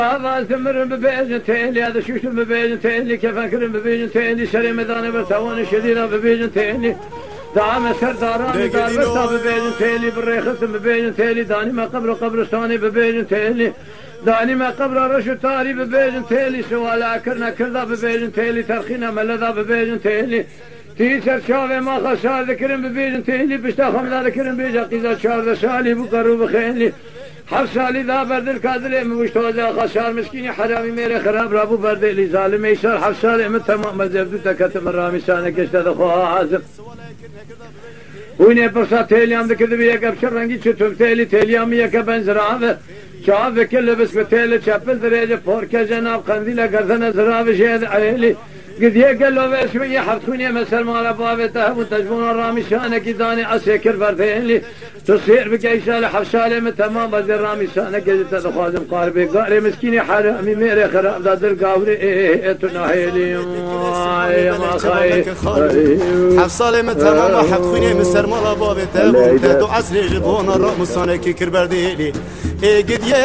هذا ثمر ببيجن تيلي هذا شوش ببيجن تيلي كيف أكرم ببيجن تيلي شري مداني برتوان شديدة ببيجن تيلي دعم سرداراني دار برتا ببيجن تيلي بالريخت ببيجن تيلي داني ما قبر قبرستاني ببيجن تيلي داني ما قبر رشو تاري ببيجن تيلي سوالا كرنا كردا ببيجن تيلي ترخينا ملذا ببيجن تيلي تيسر شافي ما خسار ذكرم ببيجن تيلي بشتا خمدا ذكرم بيجا قيزا شار شالي بقرو بخيلي حفصالي ذا برد الكادر مشتوزا خسار مسكيني حرامي ميري خراب رابو برد اللي ظالم يسار حفصالي من تمام مزبدو تكتم الرامي سانك اشتد خوها عازم ويني برصا تيليام ذكر بيك ابشر رنگي چتوب تيليام يك بنزراوه شاف كل بس بتيل چپل درجه فوركه جناب قنديل گردن زراوه شهد عيلي قد يقل له بشوية حفتوني مسر مال بابته وتجبون الرامي شانك داني اسكر بردين تصير بقيسال حفصالي من تمام بدر رامي شانك جت تخازم قاربي قاري مسكيني حرامي ميري خراب دادر قاوري تناهيلي يا ما خاي حفصالي من تمام حفتوني مسر مال بابته وتدو عسري جبون الرامي شانك كر بردين قد